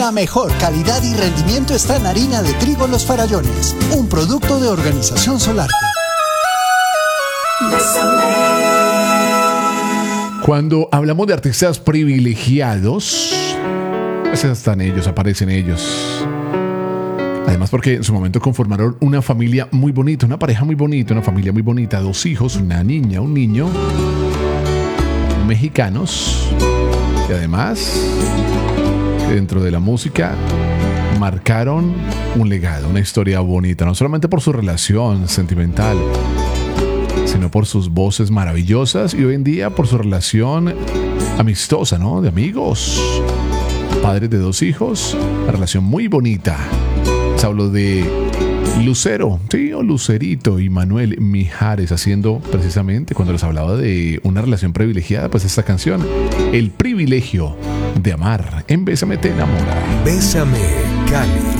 La mejor calidad y rendimiento está en harina de trigo Los Farallones, un producto de Organización Solarte. Cuando hablamos de artistas privilegiados, pues están ellos, aparecen ellos. Además porque en su momento conformaron una familia muy bonita, una pareja muy bonita, una familia muy bonita, 2 hijos, una niña, un niño, mexicanos, y además dentro de la música marcaron un legado, una historia bonita, no solamente por su relación sentimental, sino por sus voces maravillosas y hoy en día por su relación amistosa, ¿no? De amigos, padres de 2 hijos, una relación muy bonita. Les hablo de Lucero, sí, o Lucerito y Manuel Mijares, haciendo precisamente, cuando les hablaba de una relación privilegiada, pues esta canción, El privilegio de amar, en Bésame te enamora. Bésame, Cali.